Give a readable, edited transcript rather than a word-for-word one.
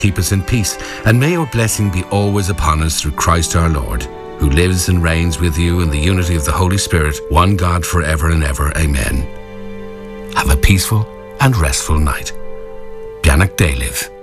Keep us in peace, and may your blessing be always upon us through Christ our Lord, who lives and reigns with you in the unity of the Holy Spirit, one God forever and ever. Amen. Have a peaceful and restful night. Beannach Déilibh.